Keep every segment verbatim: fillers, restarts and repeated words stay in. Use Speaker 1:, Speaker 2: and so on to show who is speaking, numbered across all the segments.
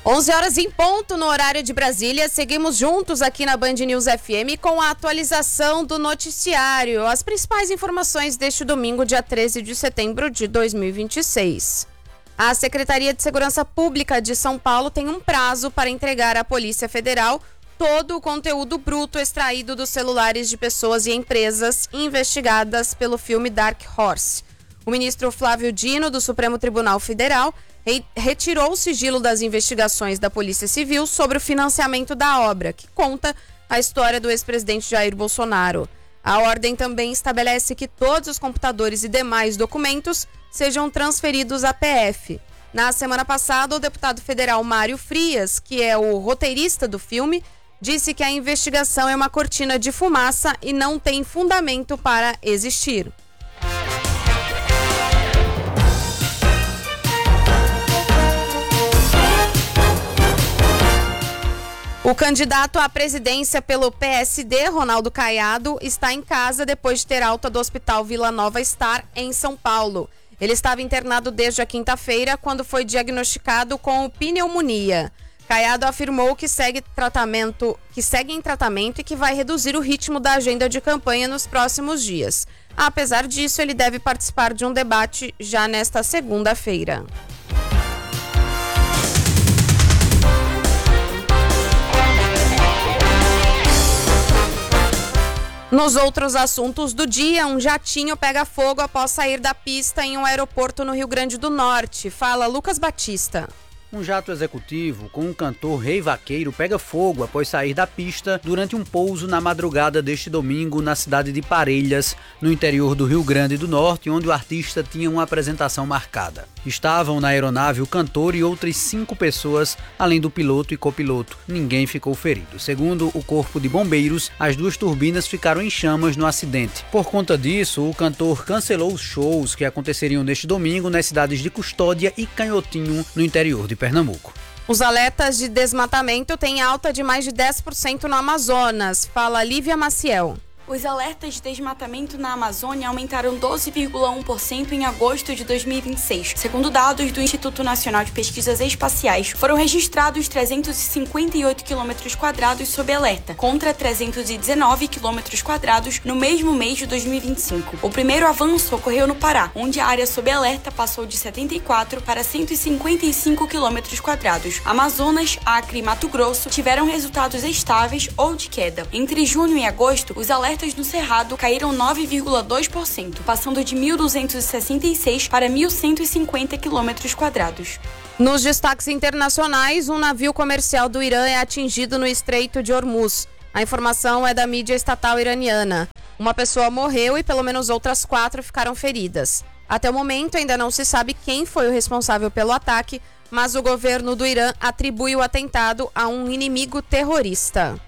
Speaker 1: onze horas em ponto no horário de Brasília. Seguimos juntos aqui na Band News F M com a atualização do noticiário. As principais informações deste domingo, dia treze de setembro de dois mil e vinte e seis. A Secretaria de Segurança Pública de São Paulo tem um prazo para entregar à Polícia Federal todo o conteúdo bruto extraído dos celulares de pessoas e empresas investigadas pelo filme Dark Horse. O ministro Flávio Dino, do Supremo Tribunal Federal, retirou o sigilo das investigações da Polícia Civil sobre o financiamento da obra, que conta a história do ex-presidente Jair Bolsonaro. A ordem também estabelece que todos os computadores e demais documentos sejam transferidos à P F. Na semana passada, o deputado federal Mário Frias, que é o roteirista do filme, disse que a investigação é uma cortina de fumaça e não tem fundamento para existir. O candidato à presidência pelo P S D, Ronaldo Caiado, está em casa depois de ter alta do Hospital Vila Nova Star, em São Paulo. Ele estava internado desde a quinta-feira, quando foi diagnosticado com pneumonia. Caiado afirmou que segue, tratamento, que segue em tratamento e que vai reduzir o ritmo da agenda de campanha nos próximos dias. Apesar disso, ele deve participar de um debate já nesta segunda-feira. Nos outros assuntos do dia, um jatinho pega fogo após sair da pista em um aeroporto no Rio Grande do Norte. Fala Lucas Batista.
Speaker 2: Um jato executivo com o cantor Rei Vaqueiro pega fogo após sair da pista durante um pouso na madrugada deste domingo na cidade de Parelhas, no interior do Rio Grande do Norte, onde o artista tinha uma apresentação marcada. Estavam na aeronave o cantor e outras cinco pessoas, além do piloto e copiloto. Ninguém ficou ferido. Segundo o Corpo de Bombeiros, as duas turbinas ficaram em chamas no acidente. Por conta disso, o cantor cancelou os shows que aconteceriam neste domingo nas cidades de Custódia e Canhotinho, no interior de Pernambuco.
Speaker 1: Os alertas de desmatamento têm alta de mais de dez por cento no Amazonas. Fala Lívia Maciel.
Speaker 3: Os alertas de desmatamento na Amazônia aumentaram doze vírgula um por cento em agosto de dois mil e vinte e seis. Segundo dados do Instituto Nacional de Pesquisas Espaciais, foram registrados trezentos e cinquenta e oito quilômetros quadrados sob alerta, contra trezentos e dezenove quilômetros quadrados no mesmo mês de dois mil e vinte e cinco. O primeiro avanço ocorreu no Pará, onde a área sob alerta passou de setenta e quatro para cento e cinquenta e cinco quilômetros quadrados. Amazonas, Acre e Mato Grosso tiveram resultados estáveis ou de queda. Entre junho e agosto, os alertas no Cerrado caíram nove vírgula dois por cento, passando de mil duzentos e sessenta e seis para mil cento e cinquenta quilômetros quadrados.
Speaker 1: Nos destaques internacionais, um navio comercial do Irã é atingido no Estreito de Hormuz. A informação é da mídia estatal iraniana. Uma pessoa morreu e pelo menos outras quatro ficaram feridas. Até o momento ainda não se sabe quem foi o responsável pelo ataque, mas o governo do Irã atribui o atentado a um inimigo terrorista.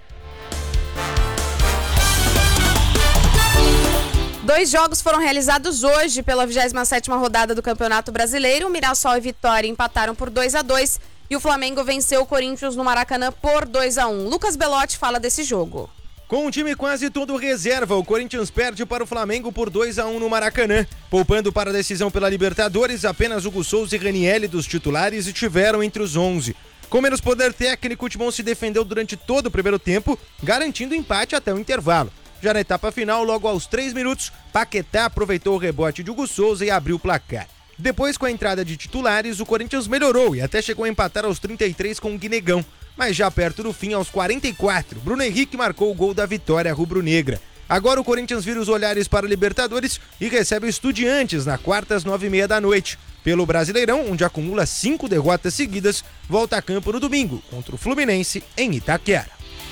Speaker 1: Dois jogos foram realizados hoje pela vigésima sétima rodada do Campeonato Brasileiro. O Mirassol e Vitória empataram por dois a dois e o Flamengo venceu o Corinthians no Maracanã por dois a um. Lucas Belotti fala desse jogo.
Speaker 4: Com o time quase todo reserva, o Corinthians perde para o Flamengo por dois a um no Maracanã. Poupando para a decisão pela Libertadores, apenas Hugo Souza e Ranielli dos titulares estiveram entre os onze. Com menos poder técnico, o Timão se defendeu durante todo o primeiro tempo, garantindo empate até o intervalo. Já na etapa final, logo aos três minutos, Paquetá aproveitou o rebote de Hugo Souza e abriu o placar. Depois, com a entrada de titulares, o Corinthians melhorou e até chegou a empatar aos trinta e três com o Guinegão. Mas já perto do fim, aos quarenta e quatro, Bruno Henrique marcou o gol da vitória rubro-negra. Agora o Corinthians vira os olhares para a Libertadores e recebe o Estudiantes na quarta às nove e meia da noite. Pelo Brasileirão, onde acumula cinco derrotas seguidas, volta a campo no domingo contra o Fluminense em Itaquera.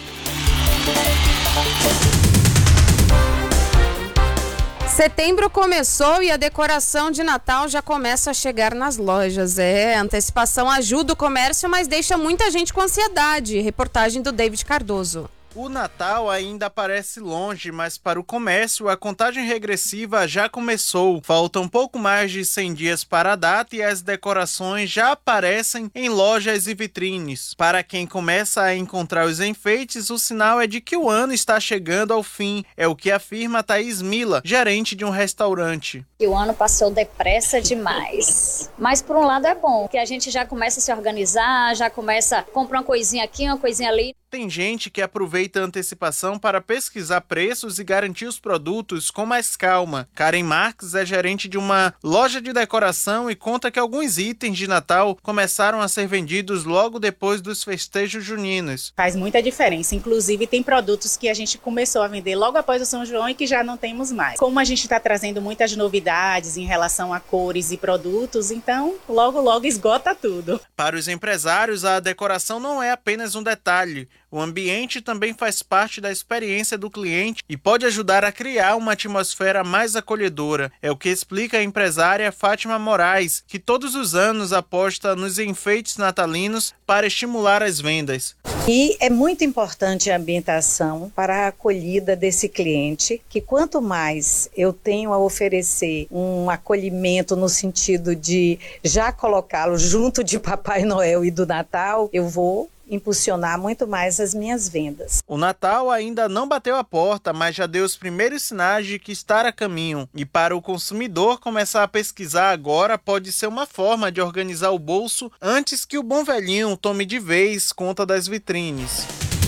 Speaker 1: Setembro começou e a decoração de Natal já começa a chegar nas lojas. É, a antecipação ajuda o comércio, mas deixa muita gente com ansiedade. Reportagem do David Cardoso.
Speaker 5: O Natal ainda parece longe, mas para o comércio a contagem regressiva já começou. Faltam pouco mais de cem dias para a data e as decorações já aparecem em lojas e vitrines. Para quem começa a encontrar os enfeites, o sinal é de que o ano está chegando ao fim. É o que afirma Thaís Mila, gerente de um restaurante.
Speaker 6: E o ano passou depressa demais. Mas por um lado é bom, que a gente já começa a se organizar, já começa a comprar uma coisinha aqui, uma coisinha ali.
Speaker 5: Tem gente que aproveita a antecipação para pesquisar preços e garantir os produtos com mais calma. Karen Marques é gerente de uma loja de decoração e conta que alguns itens de Natal começaram a ser vendidos logo depois dos festejos juninos.
Speaker 7: Faz muita diferença. Inclusive, tem produtos que a gente começou a vender logo após o São João e que já não temos mais. Como a gente está trazendo muitas novidades em relação a cores e produtos, então logo, logo esgota tudo.
Speaker 5: Para os empresários, a decoração não é apenas um detalhe. O ambiente também faz parte da experiência do cliente e pode ajudar a criar uma atmosfera mais acolhedora. É o que explica a empresária Fátima Moraes, que todos os anos aposta nos enfeites natalinos para estimular as vendas.
Speaker 8: E é muito importante a ambientação para a acolhida desse cliente, que quanto mais eu tenho a oferecer um acolhimento no sentido de já colocá-lo junto de Papai Noel e do Natal, eu vou impulsionar muito mais as minhas vendas.
Speaker 5: O Natal ainda não bateu a porta, mas já deu os primeiros sinais de que está a caminho. E para o consumidor começar a pesquisar agora pode ser uma forma de organizar o bolso antes que o bom velhinho tome de vez conta das vitrines.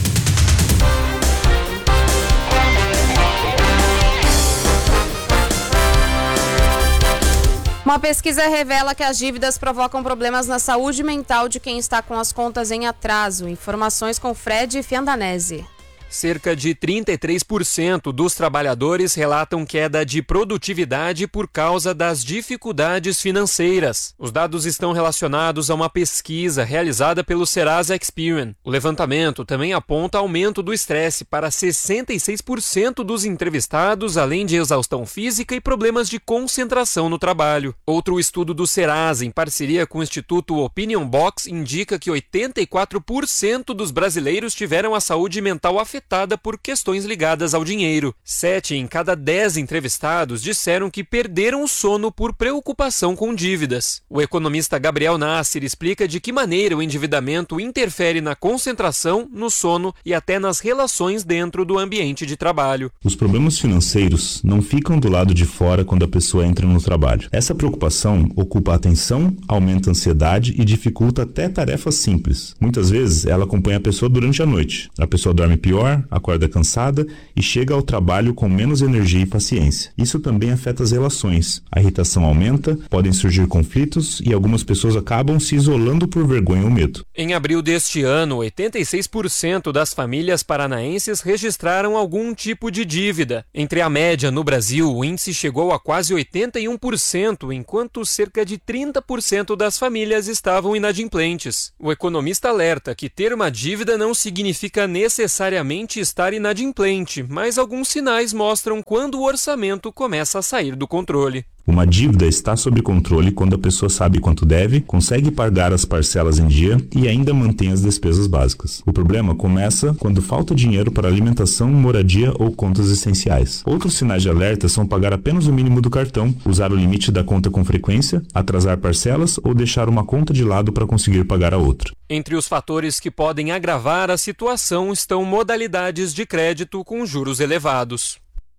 Speaker 1: Uma pesquisa revela que as dívidas provocam problemas na saúde mental de quem está com as contas em atraso. Informações com Fred Fiandanese.
Speaker 9: Cerca de trinta e três por cento dos trabalhadores relatam queda de produtividade por causa das dificuldades financeiras. Os dados estão relacionados a uma pesquisa realizada pelo Serasa Experian. O levantamento também aponta aumento do estresse para sessenta e seis por cento dos entrevistados, além de exaustão física e problemas de concentração no trabalho. Outro estudo do Serasa, em parceria com o Instituto Opinion Box, indica que oitenta e quatro por cento dos brasileiros tiveram a saúde mental afetada afetada por questões ligadas ao dinheiro. Sete em cada dez entrevistados disseram que perderam o sono por preocupação com dívidas. O economista Gabriel Nasser explica de que maneira o endividamento interfere na concentração, no sono e até nas relações dentro do ambiente de trabalho.
Speaker 10: Os problemas financeiros não ficam do lado de fora quando a pessoa entra no trabalho. Essa preocupação ocupa a atenção, aumenta a ansiedade e dificulta até tarefas simples. Muitas vezes ela acompanha a pessoa durante a noite. A pessoa dorme pior, acorda cansada e chega ao trabalho com menos energia e paciência. Isso também afeta as relações. A irritação aumenta, podem surgir conflitos e algumas pessoas acabam se isolando por vergonha ou medo.
Speaker 9: Em abril deste ano, oitenta e seis por cento das famílias paranaenses registraram algum tipo de dívida. Entre a média no Brasil, o índice chegou a quase oitenta e um por cento, enquanto cerca de trinta por cento das famílias estavam inadimplentes. O economista alerta que ter uma dívida não significa necessariamente estar inadimplente, mas alguns sinais mostram quando o orçamento começa a sair do controle.
Speaker 10: Uma dívida está sob controle quando a pessoa sabe quanto deve, consegue pagar as parcelas em dia e ainda mantém as despesas básicas. O problema começa quando falta dinheiro para alimentação, moradia ou contas essenciais. Outros sinais de alerta são pagar apenas o mínimo do cartão, usar o limite da conta com frequência, atrasar parcelas ou deixar uma conta de lado para conseguir pagar a outra.
Speaker 9: Entre os fatores que podem agravar a situação estão modalidades de crédito com juros elevados.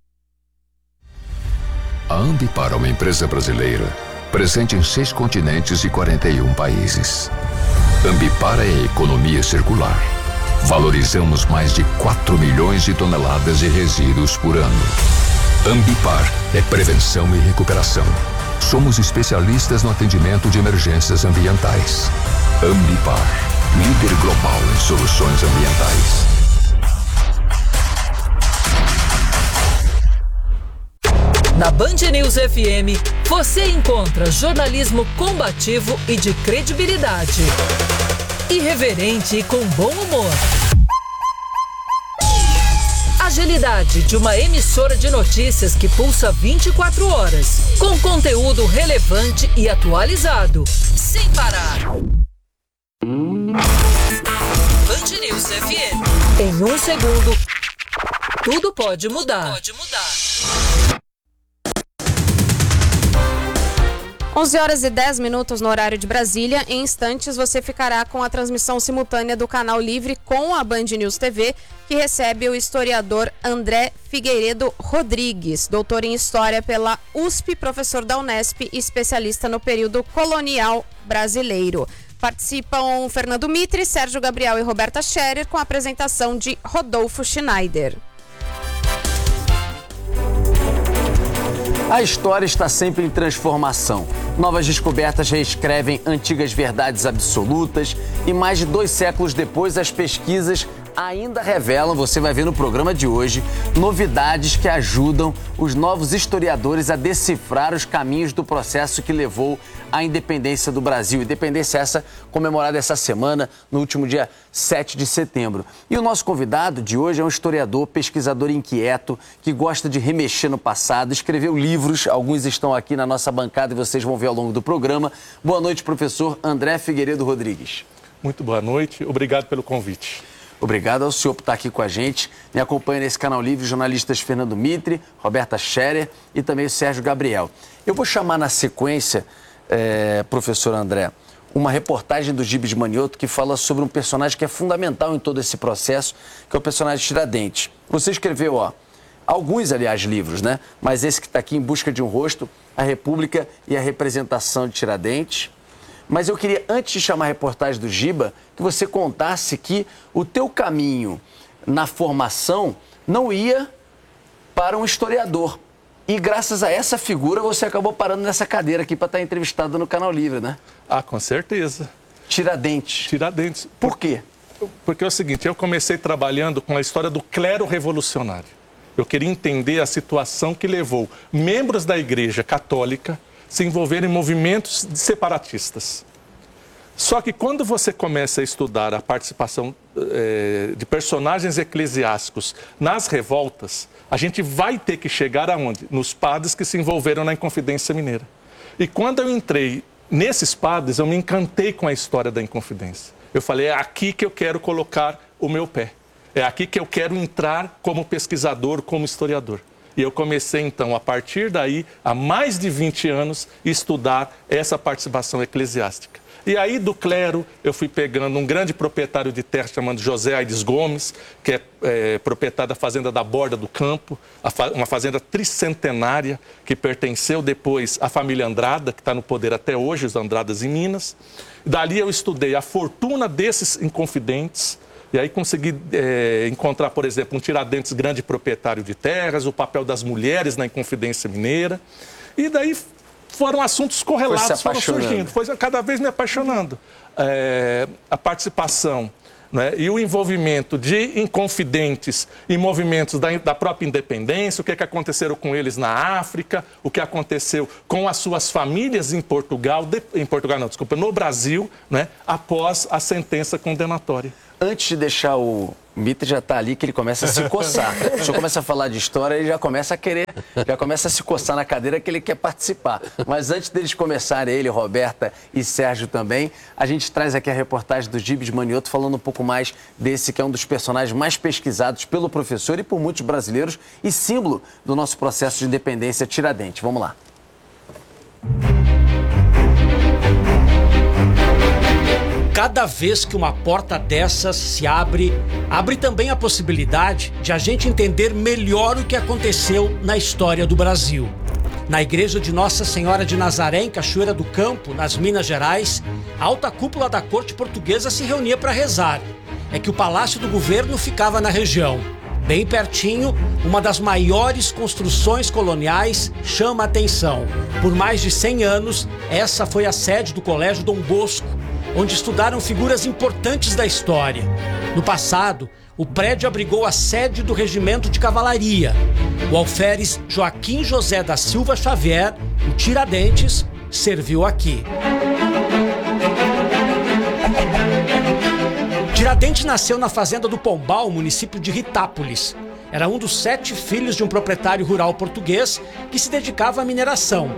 Speaker 11: A Ambipar é uma empresa brasileira, presente em seis continentes e quarenta e um países. Ambipar é a economia circular. Valorizamos mais de quatro milhões de toneladas de resíduos por ano. Ambipar é prevenção e recuperação. Somos especialistas no atendimento de emergências ambientais. Ambipar, líder global em soluções ambientais.
Speaker 12: Na Band News F M, você encontra jornalismo combativo e de credibilidade. Irreverente e com bom humor. Agilidade de uma emissora de notícias que pulsa vinte e quatro horas, com conteúdo relevante e atualizado, sem parar. Band News F M. Em um segundo, tudo pode mudar. Pode mudar.
Speaker 1: onze horas e dez minutos no horário de Brasília. Em instantes você ficará com a transmissão simultânea do Canal Livre com a Band News T V, que recebe o historiador André Figueiredo Rodrigues, doutor em História pela U S P, professor da Unesp e especialista no período colonial brasileiro. Participam Fernando Mitre, Sérgio Gabriel e Roberta Scherer, com a apresentação de Rodolfo Schneider.
Speaker 13: A história está sempre em transformação. Novas descobertas reescrevem antigas verdades absolutas e mais de dois séculos depois as pesquisas ainda revelam, você vai ver no programa de hoje, novidades que ajudam os novos historiadores a decifrar os caminhos do processo que levou à independência do Brasil. Independência essa comemorada essa semana, no último dia sete de setembro. E o nosso convidado de hoje é um historiador, pesquisador inquieto, que gosta de remexer no passado, escreveu livros, alguns estão aqui na nossa bancada e vocês vão ver ao longo do programa. Boa noite, professor André Figueiredo Rodrigues.
Speaker 14: Muito boa noite, obrigado pelo convite.
Speaker 13: Obrigado ao senhor por estar aqui com a gente. Me acompanha nesse Canal Livre jornalistas Fernando Mitre, Roberta Scherer e também o Sérgio Gabriel. Eu vou chamar na sequência, é, professor André, uma reportagem do Gibes Manioto que fala sobre um personagem que é fundamental em todo esse processo, que é o personagem Tiradentes. Você escreveu, ó, alguns, aliás, livros, né? Mas esse que está aqui, Em Busca de um Rosto, A República e a Representação de Tiradentes. Mas eu queria, antes de chamar a reportagem do Giba, que você contasse que o teu caminho na formação não ia para um historiador. E graças a essa figura você acabou parando nessa cadeira aqui para estar entrevistado no Canal Livre, né?
Speaker 14: Ah, com certeza.
Speaker 13: Tiradentes.
Speaker 14: Tiradentes.
Speaker 13: Por quê?
Speaker 14: Porque é o seguinte, eu comecei trabalhando com a história do clero revolucionário. Eu queria entender a situação que levou membros da Igreja Católica se envolverem em movimentos separatistas. Só que quando você começa a estudar a participação eh, de personagens eclesiásticos nas revoltas, a gente vai ter que chegar aonde? Nos padres que se envolveram na Inconfidência Mineira. E quando eu entrei nesses padres, eu me encantei com a história da Inconfidência. Eu falei, é aqui que eu quero colocar o meu pé. É aqui que eu quero entrar como pesquisador, como historiador. E eu comecei, então, a partir daí, há mais de vinte anos, estudar essa participação eclesiástica. E aí, do clero, eu fui pegando um grande proprietário de terra chamado José Aires Gomes, que é, é proprietário da fazenda da Borda do Campo, fa uma fazenda tricentenária, que pertenceu depois à família Andrada, que está no poder até hoje, os Andradas em Minas. Dali eu estudei a fortuna desses inconfidentes. E aí consegui é, encontrar, por exemplo, um Tiradentes grande proprietário de terras, o papel das mulheres na Inconfidência Mineira. E daí foram assuntos correlatos, foram surgindo, foi cada vez me apaixonando. É, a participação, né, e o envolvimento de inconfidentes em movimentos da, da própria independência, o que, é que aconteceu com eles na África, o que aconteceu com as suas famílias em Portugal, de, em Portugal não, desculpa, no Brasil, né, após a sentença condenatória.
Speaker 13: Antes de deixar o Mitre já está ali, que ele começa a se coçar. O senhor começa a falar de história, ele já começa a querer, já começa a se coçar na cadeira que ele quer participar. Mas antes deles começarem, ele, Roberta e Sérgio também, a gente traz aqui a reportagem do Gibes Manioto falando um pouco mais desse que é um dos personagens mais pesquisados pelo professor e por muitos brasileiros e símbolo do nosso processo de independência, Tiradentes. Vamos lá.
Speaker 15: Cada vez que uma porta dessas se abre, abre também a possibilidade de a gente entender melhor o que aconteceu na história do Brasil. Na igreja de Nossa Senhora de Nazaré, em Cachoeira do Campo, nas Minas Gerais, a alta cúpula da corte portuguesa se reunia para rezar. É que o palácio do governo ficava na região. Bem pertinho, uma das maiores construções coloniais chama a atenção. Por mais de cem anos, essa foi a sede do Colégio Dom Bosco, onde estudaram figuras importantes da história. No passado, o prédio abrigou a sede do Regimento de Cavalaria. O alferes Joaquim José da Silva Xavier, o Tiradentes, serviu aqui. Tiradentes nasceu na fazenda do Pombal, município de Ritápolis. Era um dos sete filhos de um proprietário rural português que se dedicava à mineração.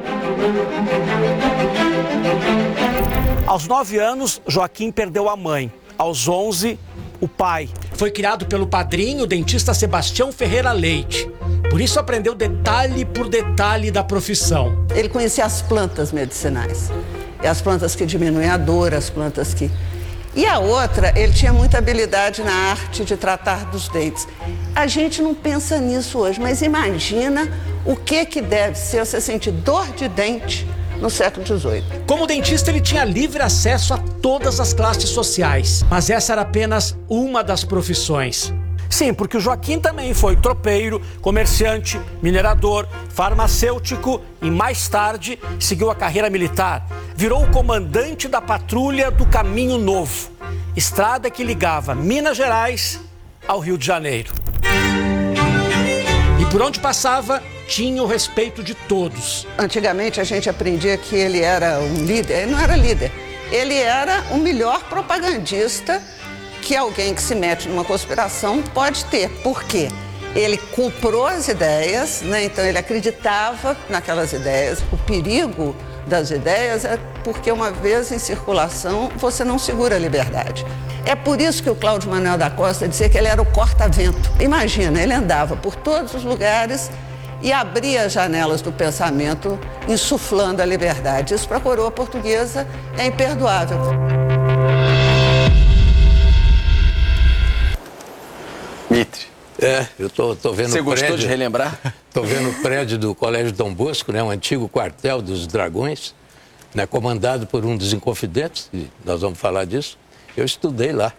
Speaker 15: Aos nove anos, Joaquim perdeu a mãe. Aos onze, o pai. foi criado pelo padrinho, o dentista Sebastião Ferreira Leite. Por isso aprendeu detalhe por detalhe da profissão.
Speaker 16: Ele conhecia as plantas medicinais. As plantas que diminuem a dor, as plantas que... E a outra, ele tinha muita habilidade na arte de tratar dos dentes. A gente não pensa nisso hoje, mas imagina o que que deve ser você sentir dor de dente no século dezoito.
Speaker 15: Como dentista, ele tinha livre acesso a todas as classes sociais, mas essa era apenas uma das profissões. Sim, porque o Joaquim também foi tropeiro, comerciante, minerador, farmacêutico e mais tarde seguiu a carreira militar. Virou o comandante da patrulha do Caminho Novo, estrada que ligava Minas Gerais ao Rio de Janeiro. E por onde passava, tinha o respeito de todos.
Speaker 16: Antigamente a gente aprendia que ele era um líder, ele não era líder, ele era o melhor propagandista que alguém que se mete numa conspiração pode ter. Por quê? Ele comprou as ideias, né? Então ele acreditava naquelas ideias. O perigo das ideias é porque uma vez em circulação você não segura a liberdade. É por isso que o Cláudio Manuel da Costa dizia que ele era o corta-vento. Imagina, ele andava por todos os lugares e abria as janelas do pensamento, insuflando a liberdade. Isso para a coroa portuguesa é imperdoável.
Speaker 13: Mitre.
Speaker 17: É, eu tô, tô vendo
Speaker 13: Você
Speaker 17: o prédio...
Speaker 13: gostou de relembrar?
Speaker 17: Tô vendo o prédio do Colégio Dom Bosco, né, um antigo quartel dos Dragões, né, comandado por um dos Inconfidentes, e nós vamos falar disso. Eu estudei lá.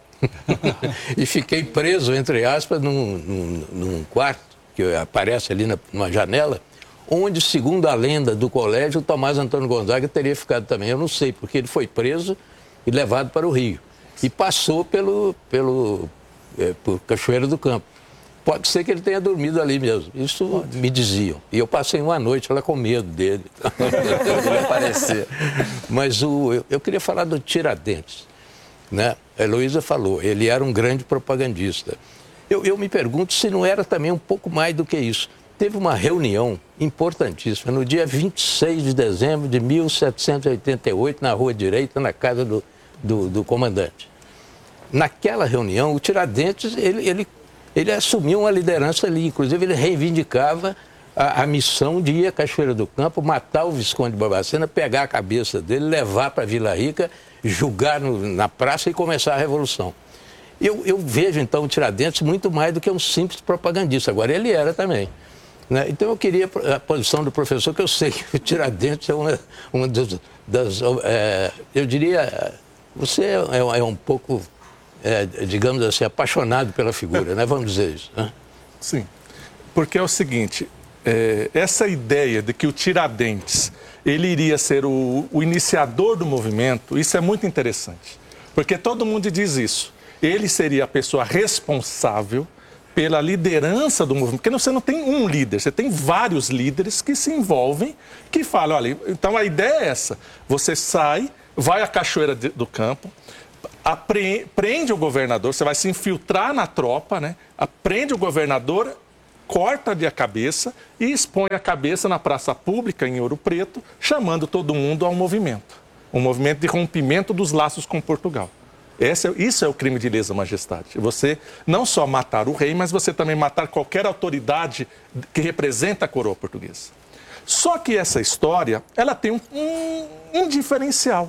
Speaker 17: E fiquei preso, entre aspas, num, num, num quarto, que aparece ali na, numa janela, onde, segundo a lenda do colégio, o Tomás Antônio Gonzaga teria ficado também. Eu não sei, porque ele foi preso e levado para o Rio. E passou pelo... pelo É, por Cachoeira do Campo. Pode ser que ele tenha dormido ali mesmo. Isso Pode. me diziam. E eu passei uma noite lá com medo dele. Ele aparecer. Mas o, eu, eu queria falar do Tiradentes. Né? A Heloísa falou, ele era um grande propagandista. Eu, eu me pergunto se não era também um pouco mais do que isso. Teve uma reunião importantíssima no dia vinte e seis de dezembro de mil setecentos e oitenta e oito, na Rua Direita, na casa do, do, do comandante. Naquela reunião, o Tiradentes, ele, ele, ele assumiu uma liderança ali. Inclusive, ele reivindicava a, a missão de ir à Cachoeira do Campo, matar o Visconde de Barbacena, pegar a cabeça dele, levar para Vila Rica, julgar no, na praça e começar a Revolução. Eu, eu vejo, então, o Tiradentes muito mais do que um simples propagandista. Agora, ele era também. Né? Então, eu queria a posição do professor, que eu sei que o Tiradentes é uma, uma das... das é, eu diria, você é, é um pouco... É, digamos assim, apaixonado pela figura, né? Vamos dizer isso. Né?
Speaker 14: Sim, porque é o seguinte, é, essa ideia de que o Tiradentes, ele iria ser o, o iniciador do movimento, isso é muito interessante, porque todo mundo diz isso. Ele seria a pessoa responsável pela liderança do movimento, porque você não tem um líder, você tem vários líderes que se envolvem, que falam, olha, então a ideia é essa, você sai, vai à Cachoeira do Campo, Apre... prende o governador, você vai se infiltrar na tropa, né? Prende o governador, corta-lhe a cabeça e expõe a cabeça na praça pública em Ouro Preto, chamando todo mundo ao movimento. Um movimento de rompimento dos laços com Portugal. Esse é... Isso é o crime de lesa majestade. Você não só matar o rei, mas você também matar qualquer autoridade que representa a coroa portuguesa. Só que essa história, ela tem um, um, um diferencial.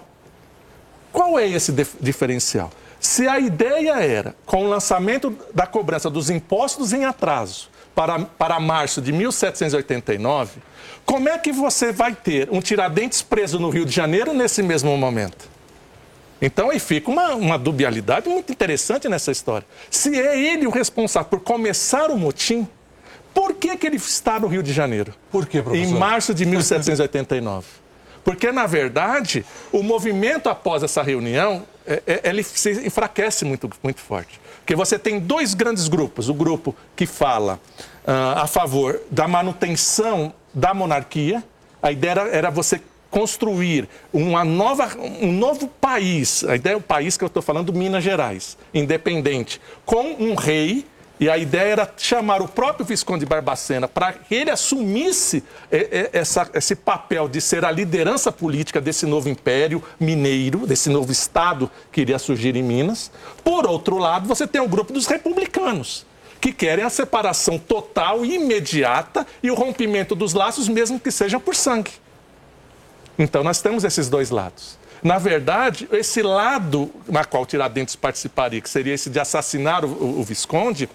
Speaker 14: Qual é esse diferencial? Se a ideia era, com o lançamento da cobrança dos impostos em atraso para, para março de mil setecentos e oitenta e nove, como é que você vai ter um Tiradentes preso no Rio de Janeiro nesse mesmo momento? Então aí fica uma, uma dubialidade muito interessante nessa história. Se é ele o responsável por começar o motim, por que, que ele está no Rio de Janeiro?
Speaker 18: Por quê, professor?
Speaker 14: Em março de mil setecentos e oitenta e nove. Porque, na verdade, o movimento após essa reunião, é, é, ele se enfraquece muito, muito forte. Porque você tem dois grandes grupos. O grupo que fala uh, a favor da manutenção da monarquia. A ideia era, era você construir uma nova, um novo país. A ideia é o país que eu estou falando, Minas Gerais, independente, com um rei. E a ideia era chamar o próprio Visconde de Barbacena para que ele assumisse essa, esse papel de ser a liderança política desse novo império mineiro, desse novo estado que iria surgir em Minas. Por outro lado, você tem o grupo dos republicanos, que querem a separação total e imediata e o rompimento dos laços, mesmo que seja por sangue. Então, nós temos esses dois lados. Na verdade, esse lado na qual Tiradentes participaria, que seria esse de assassinar o, o, o Visconde,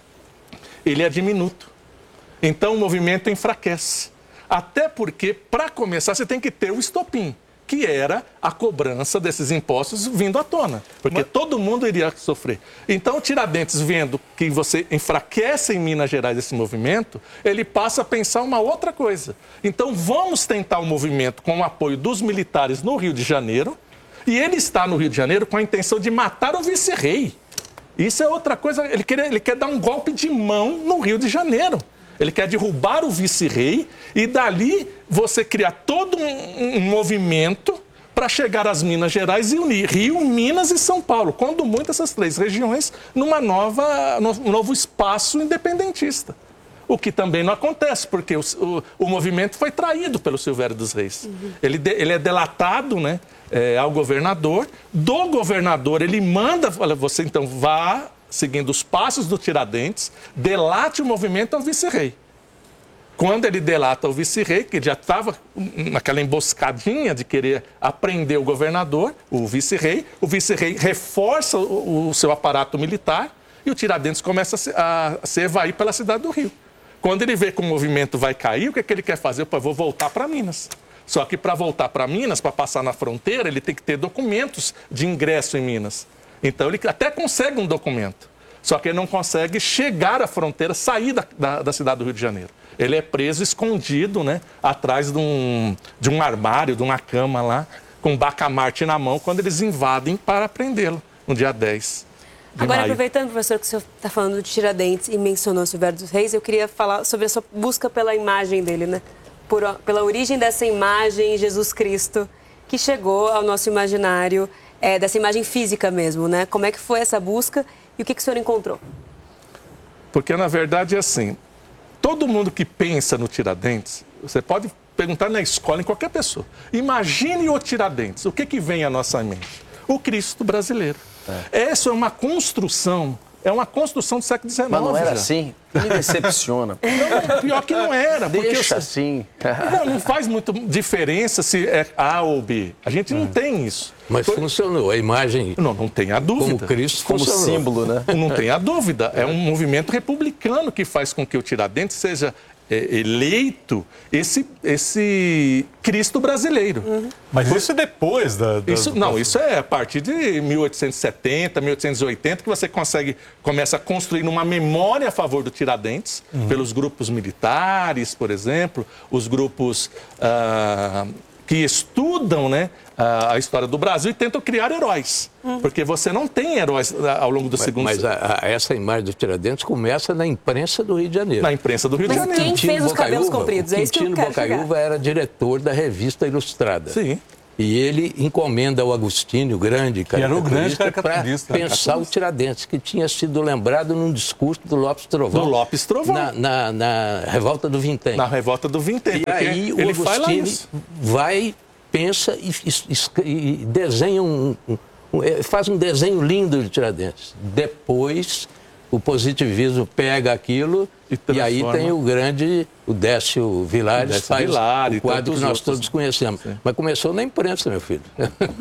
Speaker 14: ele é diminuto. Então, o movimento enfraquece. Até porque, para começar, você tem que ter o estopim, que era a cobrança desses impostos vindo à tona, porque Mas... todo mundo iria sofrer. Então, Tiradentes, vendo que você enfraquece em Minas Gerais esse movimento, ele passa a pensar uma outra coisa. Então, vamos tentar um movimento com o apoio dos militares no Rio de Janeiro, e ele está no Rio de Janeiro com a intenção de matar o vice-rei. Isso é outra coisa, ele quer, ele quer dar um golpe de mão no Rio de Janeiro. Ele quer derrubar o vice-rei e dali você criar todo um, um movimento para chegar às Minas Gerais e unir Rio, Minas e São Paulo, quando muito essas três regiões, numa nova, um novo espaço independentista. O que também não acontece, porque o, o, o movimento foi traído pelo Silvério dos Reis. Uhum. Ele, de, ele é delatado, né, é, ao governador. Do governador, ele manda, olha, você então vá, seguindo os passos do Tiradentes, delate o movimento ao vice-rei. Quando ele delata o vice-rei, que já estava naquela emboscadinha de querer aprender o governador, o vice-rei, o vice-rei reforça o, o seu aparato militar e o Tiradentes começa a se, a se evair pela cidade do Rio. Quando ele vê que o movimento vai cair, o que, é que ele quer fazer? Opa, eu vou voltar para Minas. Só que para voltar para Minas, para passar na fronteira, ele tem que ter documentos de ingresso em Minas. Então ele até consegue um documento, só que ele não consegue chegar à fronteira, sair da, da, da cidade do Rio de Janeiro. Ele é preso escondido, né, atrás de um, de um armário, de uma cama lá, com um bacamarte na mão, quando eles invadem para prendê-lo, no dia dez.
Speaker 18: Agora,
Speaker 14: maio.
Speaker 18: aproveitando, professor, que o senhor está falando de Tiradentes e mencionou Silvério dos Reis, eu queria falar sobre a sua busca pela imagem dele, né? Por, pela origem dessa imagem, Jesus Cristo, que chegou ao nosso imaginário, é, dessa imagem física mesmo, né? Como é que foi essa busca e o que, que o senhor encontrou?
Speaker 14: Porque, na verdade, é assim, todo mundo que pensa no Tiradentes, você pode perguntar na escola, em qualquer pessoa, imagine o Tiradentes, o que, que vem à nossa mente? O Cristo brasileiro. É. Essa é uma construção, é uma construção do século dezenove.
Speaker 13: Mas não era
Speaker 14: já.
Speaker 13: assim? Me decepciona.
Speaker 14: Não, pior que não era.
Speaker 13: Deixa
Speaker 14: porque assim. Não, não faz muita diferença se é A ou B. A gente não hum. tem isso.
Speaker 17: Mas Foi... funcionou, a imagem...
Speaker 14: Não, não tem a dúvida.
Speaker 17: Como Cristo
Speaker 13: Como
Speaker 17: funcionou.
Speaker 13: símbolo, né?
Speaker 14: Não tem a dúvida. É um movimento republicano que faz com que o Tiradentes seja é, eleito esse, esse Cristo brasileiro.
Speaker 19: Uhum. Mas isso é depois da... da
Speaker 14: isso, não, isso é a partir de mil oitocentos e setenta, mil oitocentos e oitenta, que você consegue, começa a construir uma memória a favor do Tiradentes, uhum. pelos grupos militares, por exemplo, os grupos ah, que estudam, né, a história do Brasil e tentam criar heróis. Hum. Porque você não tem heróis ao longo do
Speaker 17: mas,
Speaker 14: segundo
Speaker 17: Mas a, a, essa imagem do Tiradentes começa na imprensa do Rio de Janeiro.
Speaker 14: Na imprensa do Rio mas de Janeiro.
Speaker 18: Quem
Speaker 17: Quintino
Speaker 18: fez os
Speaker 17: Bocaiúva,
Speaker 18: cabelos compridos? É isso que eu
Speaker 17: Quintino
Speaker 18: quero chegar.
Speaker 17: Bocaiúva era diretor da revista Ilustrada.
Speaker 14: Sim.
Speaker 17: E ele encomenda ao Agostinho, o grande caricaturista, para pensar
Speaker 14: né?
Speaker 17: o Tiradentes, que tinha sido lembrado num discurso do Lopes Trovão.
Speaker 14: Do Lopes Trovão.
Speaker 17: Na, na, na Revolta do Vintém.
Speaker 14: Na Revolta do Vintém.
Speaker 17: E aí o Agostinho vai... pensa e, e, e desenha um, um, um, faz um desenho lindo de Tiradentes. Depois, o positivismo pega aquilo e, e aí tem o grande, o Décio Vilares,
Speaker 14: Décio
Speaker 17: faz
Speaker 14: Vilar,
Speaker 17: o quadro que nós outros. todos conhecemos. Sim. Mas começou na imprensa, meu filho.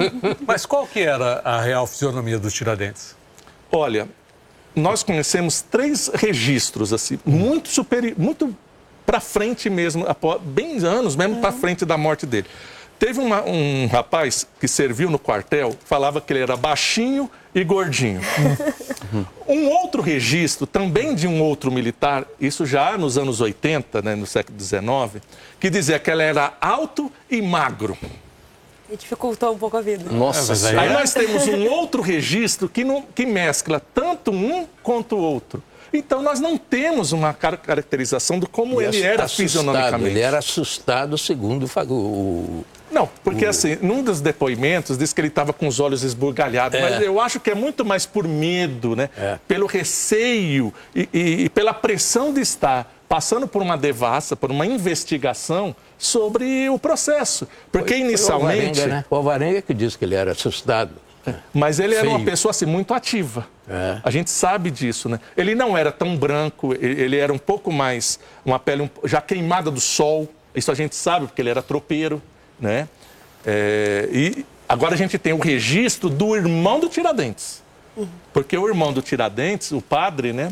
Speaker 19: Mas qual que era a real fisionomia dos Tiradentes?
Speaker 14: Olha, nós conhecemos três registros, assim, muito superior, muito para frente mesmo, bem anos mesmo uhum. para frente da morte dele. Teve uma, um rapaz que serviu no quartel, falava que ele era baixinho e gordinho. Um outro registro, também de um outro militar, isso já nos anos oitenta, né, no século dezenove, que dizia que ele era alto e magro.
Speaker 18: E dificultou um pouco a vida.
Speaker 14: Nossa, é, aí, aí nós temos um outro registro que, não, que mescla tanto um quanto o outro. Então, nós não temos uma caracterização de como ele era fisionomicamente.
Speaker 17: Ele era assustado, segundo o...
Speaker 14: Não, porque assim, num dos depoimentos diz que ele estava com os olhos esbugalhados, é. mas eu acho que é muito mais por medo, né? É. Pelo receio e, e, e pela pressão de estar passando por uma devassa, por uma investigação sobre o processo. Porque foi, inicialmente...
Speaker 17: Foi o Alvarenga, né? O Alvarenga que disse que ele era assustado.
Speaker 14: Mas ele era
Speaker 17: Feio.
Speaker 14: uma pessoa assim, muito ativa.
Speaker 17: É.
Speaker 14: A gente sabe disso, né? Ele não era tão branco, ele era um pouco mais, uma pele já queimada do sol. Isso a gente sabe, porque ele era tropeiro, né? É, e agora a gente tem o registro do irmão do Tiradentes. Uhum. Porque o irmão do Tiradentes, o padre, né?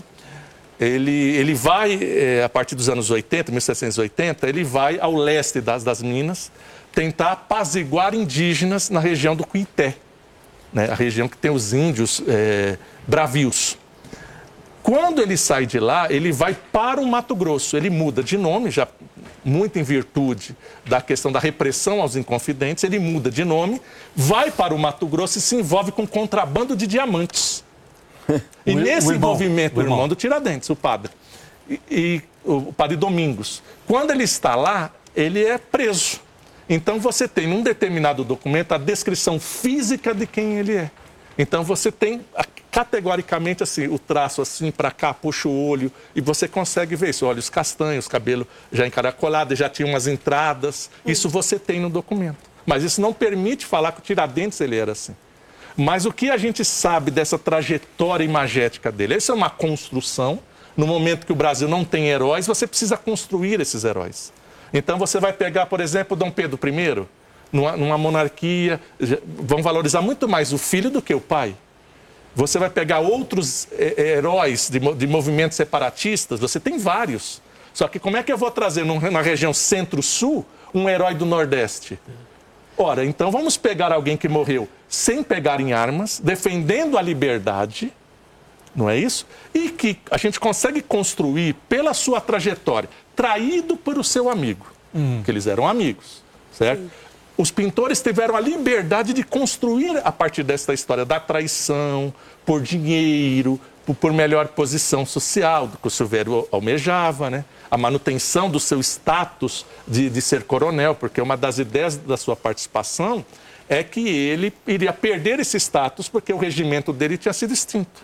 Speaker 14: Ele, ele vai, é, a partir dos anos oitenta, mil setecentos e oitenta, ele vai ao leste das, das Minas tentar apaziguar indígenas na região do Cuité. Né, a região que tem os índios é, bravios. Quando ele sai de lá, ele vai para o Mato Grosso. Ele muda de nome, já muito em virtude da questão da repressão aos inconfidentes, ele muda de nome, vai para o Mato Grosso e se envolve com contrabando de diamantes. E o, nesse o irmão, envolvimento, o irmão. irmão do Tiradentes, o padre, e, e o padre Domingos, quando ele está lá, ele é preso. Então, você tem, num determinado documento, a descrição física de quem ele é. Então, você tem, categoricamente, assim, o traço assim para cá, puxa o olho, e você consegue ver isso. Olhos castanhos, cabelo já encaracolado, já tinha umas entradas. Isso você tem no documento. Mas isso não permite falar que o Tiradentes ele era assim. Mas o que a gente sabe dessa trajetória imagética dele? Essa é uma construção. No momento que o Brasil não tem heróis, você precisa construir esses heróis. Então, você vai pegar, por exemplo, Dom Pedro I, numa, numa monarquia, vão valorizar muito mais o filho do que o pai. Você vai pegar outros é, heróis de, de movimentos separatistas, você tem vários. Só que como é que eu vou trazer numa região centro-sul um herói do Nordeste? Ora, então vamos pegar alguém que morreu sem pegar em armas, defendendo a liberdade, não é isso? E que a gente consegue construir pela sua trajetória, traído por o seu amigo, hum. que eles eram amigos, certo? Sim. Os pintores tiveram a liberdade de construir a partir dessa história da traição, por dinheiro, por, por melhor posição social, do que o Silvério almejava, né? A manutenção do seu status de, de ser coronel, porque uma das ideias da sua participação é que ele iria perder esse status porque o regimento dele tinha sido extinto.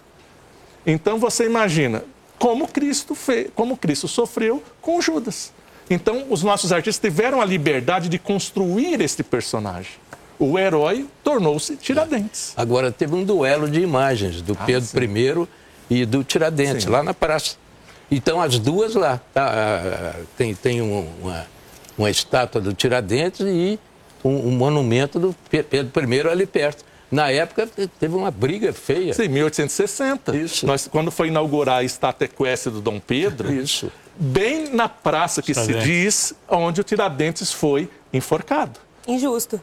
Speaker 14: Então você imagina como Cristo fez, como Cristo sofreu com Judas. Então os nossos artistas tiveram a liberdade de construir este personagem. O herói tornou-se Tiradentes.
Speaker 17: Agora teve um duelo de imagens do ah, Pedro sim. I e do Tiradentes, sim. lá na praça. Então as duas lá. Tá, tem tem um, uma, uma estátua do Tiradentes e um, um monumento do Pedro I ali perto. Na época, teve uma briga feia.
Speaker 14: Sim, mil oitocentos e sessenta. Isso. Nós, quando foi inaugurar a estátua equestre do Dom Pedro,
Speaker 17: Isso.
Speaker 14: bem na praça que se diz, onde o Tiradentes foi enforcado.
Speaker 18: Injusto.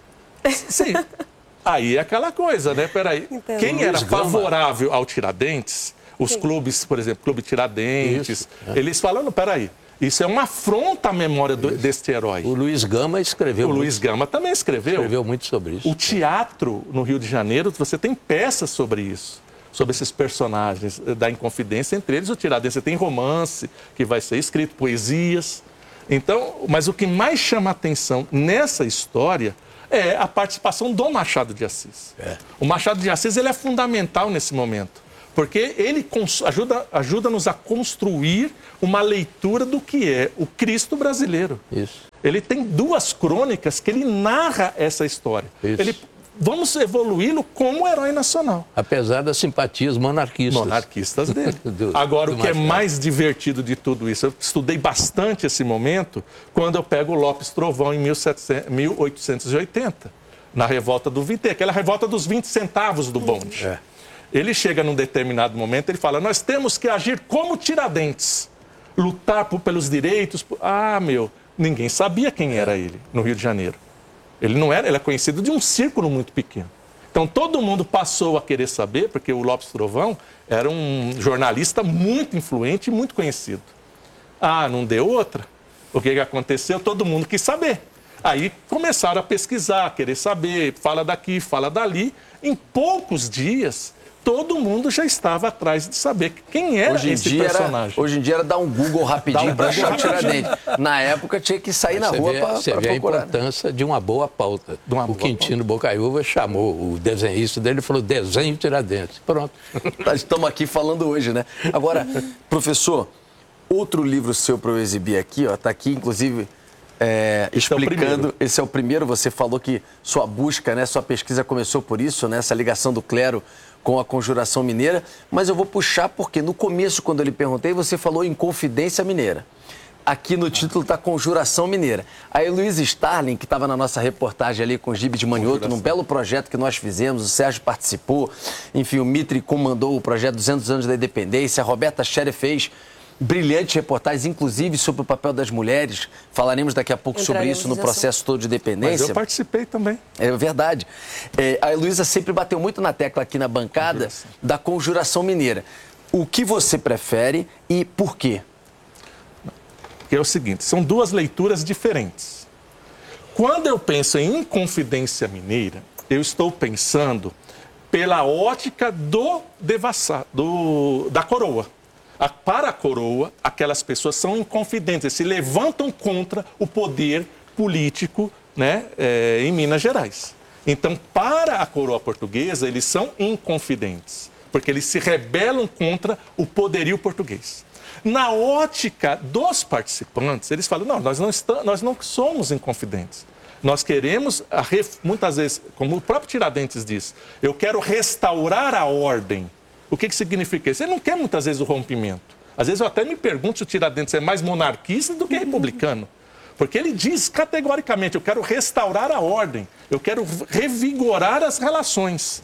Speaker 14: Sim. Aí é aquela coisa, né? Peraí. Então, quem era favorável ao Tiradentes, os Sim. clubes, por exemplo, Clube Tiradentes, Isso. eles falando, peraí, isso é uma afronta à memória do, deste herói.
Speaker 17: O Luiz Gama escreveu.
Speaker 14: O muito, Luiz Gama também escreveu.
Speaker 17: Escreveu muito sobre isso.
Speaker 14: O teatro no Rio de Janeiro, você tem peças sobre isso, sobre esses personagens da Inconfidência, entre eles o Tiradentes. Você tem romance que vai ser escrito, poesias. Então, mas o que mais chama a atenção nessa história é a participação do Machado de Assis. É. O Machado de Assis ele é fundamental nesse momento. Porque ele ajuda, ajuda-nos a construir uma leitura do que é o Cristo brasileiro.
Speaker 17: Isso.
Speaker 14: Ele tem duas crônicas que ele narra essa história.
Speaker 17: Isso.
Speaker 14: Ele, vamos evoluí-lo como herói nacional.
Speaker 17: Apesar das simpatias monarquistas.
Speaker 14: Monarquistas dele. do, Agora, do o que Machado. É mais divertido de tudo isso, eu estudei bastante esse momento quando eu pego o Lopes Trovão em mil oitocentos e oitenta, na Revolta do Vinte, aquela revolta dos vinte centavos do bonde.
Speaker 17: É.
Speaker 14: Ele chega num determinado momento, ele fala, nós temos que agir como Tiradentes, lutar por, pelos direitos. Por... Ah, meu, ninguém sabia quem era ele no Rio de Janeiro. Ele não era, ele é conhecido de um círculo muito pequeno. Então todo mundo passou a querer saber, porque o Lopes Trovão era um jornalista muito influente e muito conhecido. Ah, não deu outra. O que, que aconteceu? Todo mundo quis saber. Aí começaram a pesquisar, querer saber, fala daqui, fala dali. Em poucos dias todo mundo já estava atrás de saber quem era
Speaker 13: hoje
Speaker 14: esse
Speaker 13: dia
Speaker 14: personagem.
Speaker 13: Era, hoje em dia era dar um Google rapidinho para achar o Tiradentes. Na época tinha que sair na
Speaker 17: você
Speaker 13: rua
Speaker 17: para
Speaker 13: procurar.
Speaker 17: Você vê a importância de uma boa pauta. Uma o boa Quintino pauta. Bocaiúva chamou o desenhista dele e falou, desenho Tiradentes. Pronto.
Speaker 13: Estamos aqui falando hoje, né? Agora, professor, outro livro seu para eu exibir aqui, ó, está aqui, inclusive... É, explicando, é esse é o primeiro, você falou que sua busca, né, sua pesquisa começou por isso, né, essa ligação do clero com a conjuração mineira, mas eu vou puxar porque no começo, quando eu lhe perguntei, você falou em Confidência Mineira. Aqui no título está Conjuração Mineira. A Heloísa Starling, que estava na nossa reportagem ali com o Gibe de Manioto, num belo projeto que nós fizemos, o Sérgio participou, enfim, o Mitre comandou o projeto duzentos anos da Independência, a Roberta Scherer fez brilhantes reportagens, inclusive sobre o papel das mulheres. Falaremos daqui a pouco sobre isso no processo todo de dependência.
Speaker 14: Mas eu participei também.
Speaker 13: É verdade. É, a Heloísa sempre bateu muito na tecla aqui na bancada conjuração. da conjuração mineira. O que você prefere e por quê?
Speaker 14: É o seguinte, são duas leituras diferentes. Quando eu penso em Inconfidência Mineira, eu estou pensando pela ótica do devassado, do, da coroa. A, para a coroa, aquelas pessoas são inconfidentes, se levantam contra o poder político, né, é, em Minas Gerais. Então, para a coroa portuguesa, eles são inconfidentes, porque eles se rebelam contra o poderio português. Na ótica dos participantes, eles falam, não, nós não, estamos, nós não somos inconfidentes. Nós queremos, muitas vezes, como o próprio Tiradentes diz, eu quero restaurar a ordem. O que, que significa isso? Ele não quer muitas vezes o rompimento. Às vezes eu até me pergunto se o Tiradentes é mais monarquista do que republicano. Porque ele diz categoricamente, eu quero restaurar a ordem, eu quero revigorar as relações.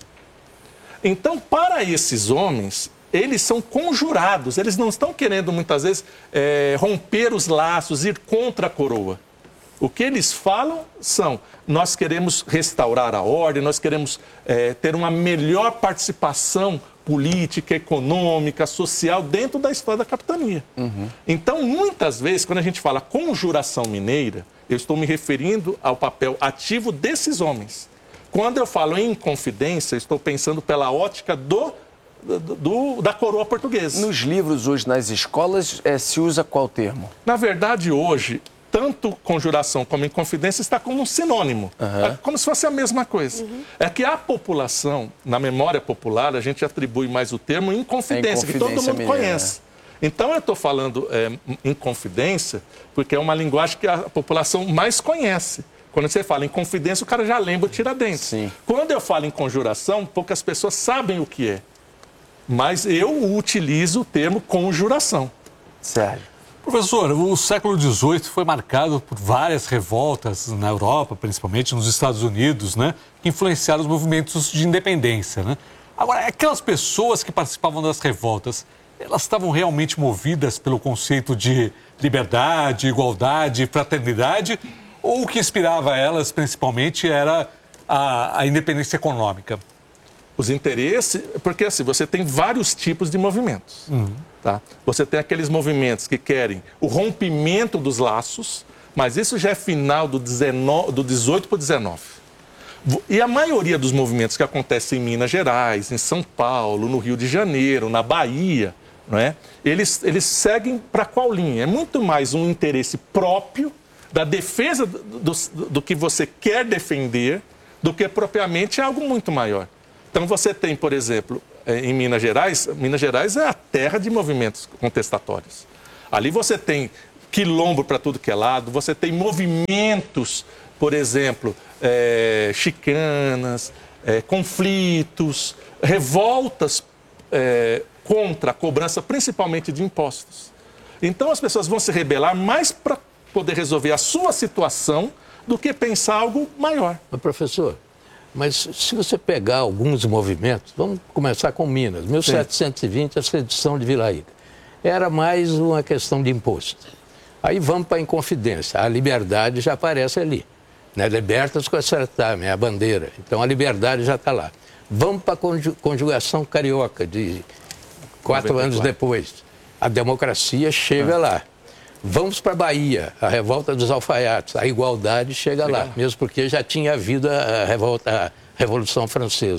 Speaker 14: Então, para esses homens, eles são conjurados, eles não estão querendo muitas vezes é, romper os laços, ir contra a coroa. O que eles falam são, nós queremos restaurar a ordem, nós queremos é, ter uma melhor participação política, econômica, social, dentro da história da capitania. Uhum. Então, muitas vezes, quando a gente fala conjuração mineira, eu estou me referindo ao papel ativo desses homens. Quando eu falo em Inconfidência, eu estou pensando pela ótica do, do, do, da coroa portuguesa.
Speaker 13: Nos livros hoje, nas escolas, é, se usa qual termo?
Speaker 14: Na verdade, hoje, tanto conjuração como inconfidência está como um sinônimo, uhum. é como se fosse a mesma coisa. Uhum. É que a população, na memória popular, a gente atribui mais o termo inconfidência, é que todo mundo mineira, conhece. Né? Então, eu estou falando é, inconfidência porque é uma linguagem que a população mais conhece. Quando você fala em confidência, o cara já lembra o Tiradentes. Sim. Quando eu falo em conjuração, poucas pessoas sabem o que é. Mas eu utilizo o termo conjuração.
Speaker 13: Sério.
Speaker 19: Professor, o século dezoito foi marcado por várias revoltas na Europa, principalmente nos Estados Unidos, né, que influenciaram os movimentos de independência, né? Agora, aquelas pessoas que participavam das revoltas, elas estavam realmente movidas pelo conceito de liberdade, igualdade, fraternidade, ou o que inspirava elas, principalmente, era a, a independência econômica?
Speaker 14: Os interesses, porque assim, você tem vários tipos de movimentos. Uhum. Tá? Você tem aqueles movimentos que querem o rompimento dos laços, mas isso já é final do, dezenove, do dezoito para o dezenove. E a maioria dos movimentos que acontecem em Minas Gerais, em São Paulo, no Rio de Janeiro, na Bahia, não é? eles, eles seguem para qual linha? É muito mais um interesse próprio da defesa do, do, do que você quer defender do que propriamente algo muito maior. Então você tem, por exemplo, em Minas Gerais, Minas Gerais é a terra de movimentos contestatórios. Ali você tem quilombo para tudo que é lado, você tem movimentos, por exemplo, é, chicanas, é, conflitos, revoltas é, contra a cobrança, principalmente de impostos. Então as pessoas vão se rebelar mais para poder resolver a sua situação do que pensar algo maior.
Speaker 17: Mas, professor, mas se você pegar alguns movimentos, vamos começar com Minas, mil setecentos e vinte, a sedição de Vila Rica. Era mais uma questão de imposto. Aí vamos para a Inconfidência, a liberdade já aparece ali. Né? Libertas com a certame, é a bandeira. Então a liberdade já está lá. Vamos para a conjugação carioca, de quatro anos depois. A democracia chega ah. lá. Vamos para a Bahia, a revolta dos alfaiates, a igualdade chega lá, mesmo porque já tinha havido a, revolta, a Revolução Francesa.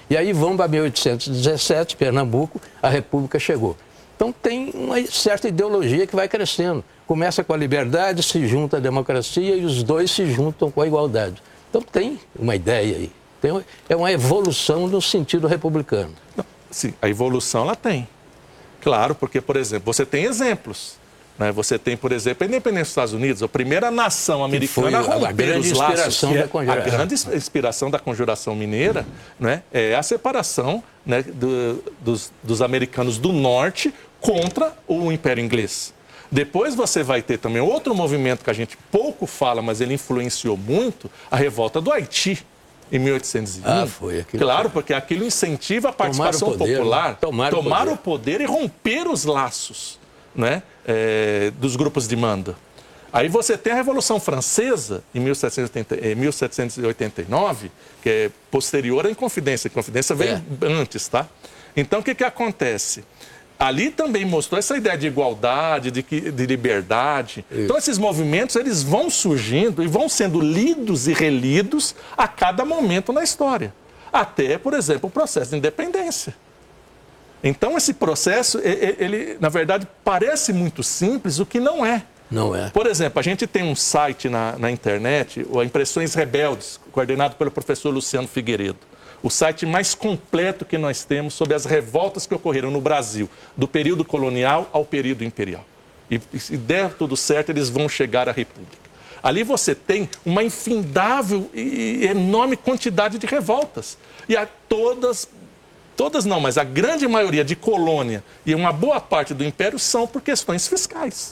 Speaker 17: E aí vamos para mil oitocentos e dezessete, Pernambuco, a República chegou. Então tem uma certa ideologia que vai crescendo. Começa com a liberdade, se junta a democracia e os dois se juntam com a igualdade. Então tem uma ideia aí. Tem, é uma evolução no sentido republicano.
Speaker 14: Não, sim, a evolução ela tem. Claro, porque, por exemplo, você tem exemplos. Né? Você tem, por exemplo, a independência dos Estados Unidos, a primeira nação americana a romper
Speaker 17: a grande
Speaker 14: os laços,
Speaker 17: inspiração
Speaker 14: que é
Speaker 17: da conjuração.
Speaker 14: A grande inspiração da conjuração mineira, né, é a separação, né, do, dos, dos americanos do norte contra o Império Inglês. Depois você vai ter também outro movimento que a gente pouco fala, mas ele influenciou muito, a revolta do Haiti, em mil oitocentos e um.
Speaker 17: Ah, foi aquilo.
Speaker 14: Claro, porque aquilo incentiva a participação
Speaker 17: Tomar o poder,
Speaker 14: popular,
Speaker 17: né? Tomar,
Speaker 14: tomar
Speaker 17: o, poder.
Speaker 14: o poder e romper os laços, né, é, dos grupos de manda. Aí você tem a Revolução Francesa, em mil setecentos e oitenta e nove, que é posterior à Inconfidência. A Inconfidência veio é. antes, tá? Então, o que, que acontece? Ali também mostrou essa ideia de igualdade, de, de liberdade. Isso. Então, esses movimentos, eles vão surgindo e vão sendo lidos e relidos a cada momento na história. Até, por exemplo, o processo de independência. Então, esse processo, ele, ele na verdade, parece muito simples, o que não é.
Speaker 17: Não é.
Speaker 14: Por exemplo, a gente tem um site na, na internet, o Impressões Rebeldes, coordenado pelo professor Luciano Figueiredo. O site mais completo que nós temos sobre as revoltas que ocorreram no Brasil, do período colonial ao período imperial. E se der tudo certo, eles vão chegar à República. Ali você tem uma infindável e enorme quantidade de revoltas. E a todas, todas não, mas a grande maioria de colônia e uma boa parte do Império são por questões fiscais.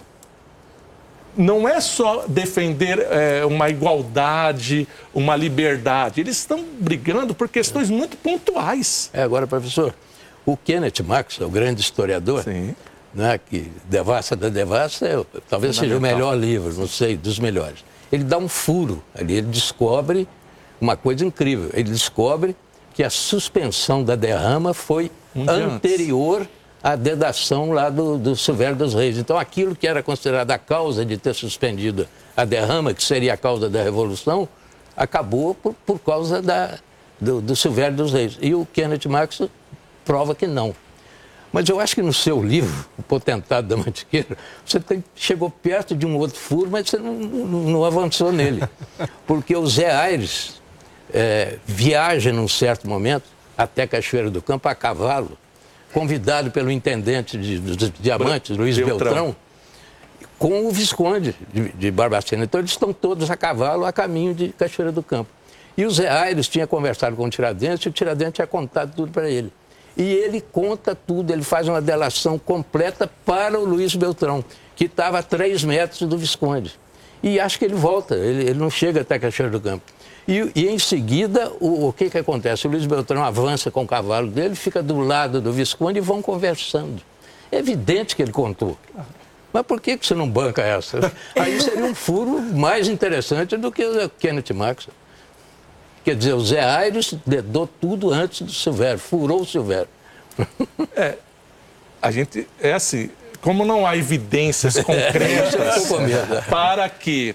Speaker 14: Não é só defender é, uma igualdade, uma liberdade. Eles estão brigando por questões muito pontuais.
Speaker 17: É, agora, professor, o Kenneth Marx, o grande historiador, né, que Devassa da Devassa, é, talvez seja o melhor livro, não sei, dos melhores. Ele dá um furo ali, ele descobre uma coisa incrível. Ele descobre que a suspensão da derrama foi um anterior antes. a dedação lá do, do Silvério dos Reis. Então, aquilo que era considerado a causa de ter suspendido a derrama, que seria a causa da Revolução, acabou por, por causa da, do, do Silvério dos Reis. E o Kenneth Marx prova que não. Mas eu acho que no seu livro, O Potentado da Mantiqueira, você tem, chegou perto de um outro furo, mas você não, não, não avançou nele. Porque o Zé Aires é, viaja num certo momento até Cachoeira do Campo a cavalo, convidado pelo intendente de, de, de Diamantes, Luiz Beltrão, Beltrão com o Visconde de, de Barbacena. Então, eles estão todos a cavalo a caminho de Cachoeira do Campo. E o Zé Aires tinha conversado com o Tiradentes e o Tiradentes tinha contado tudo para ele. E ele conta tudo, ele faz uma delação completa para o Luiz Beltrão, que estava a três metros do Visconde. E acho que ele volta, ele, ele não chega até Cachoeira do Campo. E, e em seguida, o, o que, que acontece? O Luiz Beltrão avança com o cavalo dele, fica do lado do Visconde e vão conversando. É evidente que ele contou. Mas por que, que você não banca essa? Aí seria um furo mais interessante do que o Kenneth Marx. Quer dizer, o Zé Aires dedou tudo antes do Silvério, furou o Silvério.
Speaker 14: É, a gente, é assim, como não há evidências concretas para que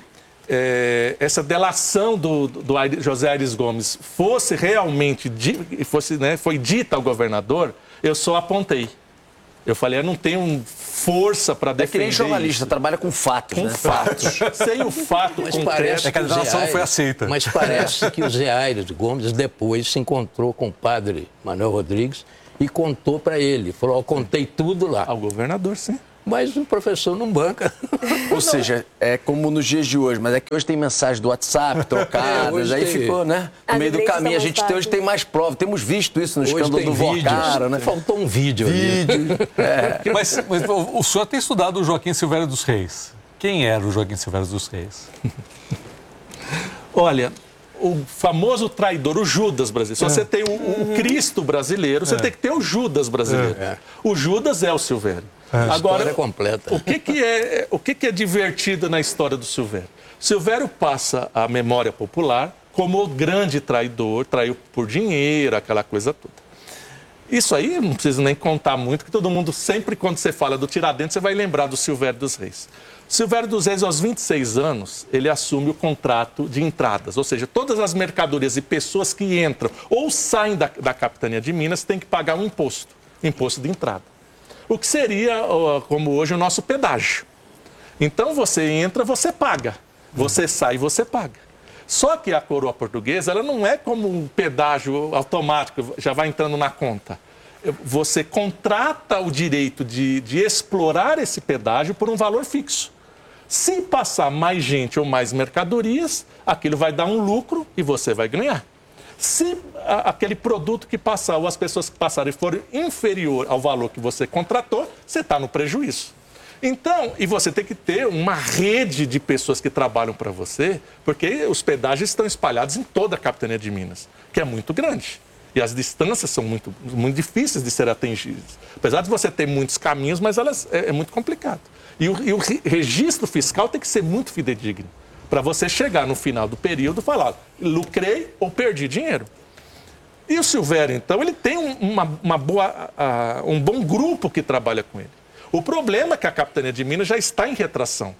Speaker 14: É, essa delação do, do José Aires Gomes fosse realmente fosse, né, foi dita ao governador, eu só apontei. Eu falei, eu não tenho força para defender. É que nem
Speaker 13: jornalista,
Speaker 14: isso.
Speaker 13: trabalha com fatos,
Speaker 14: com
Speaker 13: né?
Speaker 14: fatos. Sem o fato
Speaker 17: mas
Speaker 14: concreto.
Speaker 17: Parece
Speaker 19: que a delação não foi aceita.
Speaker 17: Mas parece que o Zé Aires Gomes depois se encontrou com o padre Manuel Rodrigues e contou para ele. Falou, eu contei tudo lá.
Speaker 14: Ao governador, sim.
Speaker 17: Mas o professor não banca.
Speaker 13: Ou seja, é como nos dias de hoje, mas é que hoje tem mensagens do WhatsApp trocadas, é, aí tem... ficou, né? No meio do caminho. A gente tem, hoje tem mais prova. Temos visto isso no hoje escândalo do Vocara, né?
Speaker 17: Faltou um vídeo,
Speaker 13: vídeo.
Speaker 17: ali.
Speaker 19: É. Mas, mas o senhor tem estudado o Joaquim Silvério dos Reis. Quem era o Joaquim Silvério dos Reis?
Speaker 14: Olha, o famoso traidor, o Judas brasileiro. Se é. você tem o, o Cristo brasileiro, você é. tem que ter o Judas brasileiro. É. O Judas é o Silvério.
Speaker 17: É.
Speaker 14: Agora,
Speaker 17: é completa.
Speaker 14: O, que, que, é, o que, que é divertido na história do Silvério? Silvério passa a memória popular como o grande traidor, traiu por dinheiro, aquela coisa toda. Isso aí não preciso nem contar muito, que todo mundo sempre, quando você fala do Tiradentes, você vai lembrar do Silvério dos Reis. Silvério dos Reis, aos vinte e seis anos, ele assume o contrato de entradas, ou seja, todas as mercadorias e pessoas que entram ou saem da, da capitania de Minas têm que pagar um imposto, imposto de entrada. O que seria, como hoje, o nosso pedágio. Então, você entra, você paga. Você sai, você paga. Só que a coroa portuguesa, ela não é como um pedágio automático, já vai entrando na conta. Você contrata o direito de, de explorar esse pedágio por um valor fixo. Se passar mais gente ou mais mercadorias, aquilo vai dar um lucro e você vai ganhar. Se a, aquele produto que passar ou as pessoas que passarem for inferior ao valor que você contratou, você está no prejuízo. Então, e você tem que ter uma rede de pessoas que trabalham para você, porque os pedágios estão espalhados em toda a capitania de Minas, que é muito grande. E as distâncias são muito, muito difíceis de serem atingidas. Apesar de você ter muitos caminhos, mas elas, é, é muito complicado. E o, e o registro fiscal tem que ser muito fidedigno, para você chegar no final do período e falar, lucrei ou perdi dinheiro. E o Silvério, então, ele tem uma, uma boa, uh, um bom grupo que trabalha com ele. O problema é que a capitania de Minas já está em retração.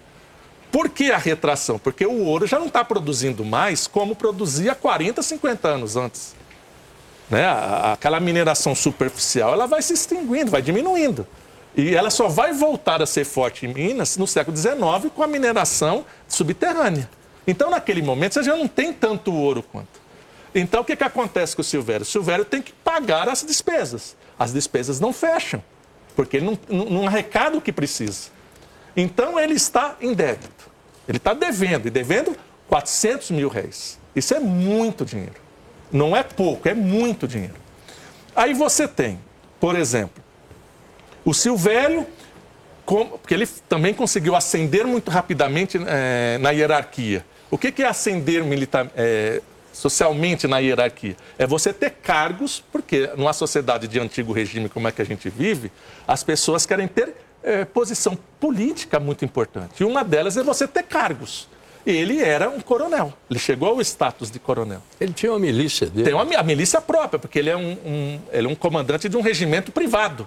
Speaker 14: Por que a retração? Porque o ouro já não está produzindo mais como produzia quarenta, cinquenta anos antes. Né? Aquela mineração superficial, ela vai se extinguindo, vai diminuindo. E ela só vai voltar a ser forte em Minas no século dezenove com a mineração subterrânea. Então, naquele momento, você já não tem tanto ouro quanto. Então, o que, que acontece com o Silvério? O Silvério tem que pagar as despesas. As despesas não fecham, porque ele não, não, não arrecada o que precisa. Então, ele está em débito. Ele está devendo, e devendo quatrocentos mil réis. Isso é muito dinheiro. Não é pouco, é muito dinheiro. Aí você tem, por exemplo, o Silvério, porque ele também conseguiu ascender muito rapidamente é, na hierarquia. O que, que é ascender militar, é, socialmente na hierarquia? É você ter cargos, porque numa sociedade de antigo regime como é que a gente vive, as pessoas querem ter é, posição política muito importante. E uma delas é você ter cargos. Ele era um coronel, ele chegou ao status de coronel.
Speaker 17: Ele tinha uma milícia dele.
Speaker 14: Tem uma, a milícia própria, porque ele é um, um, ele é um comandante de um regimento privado.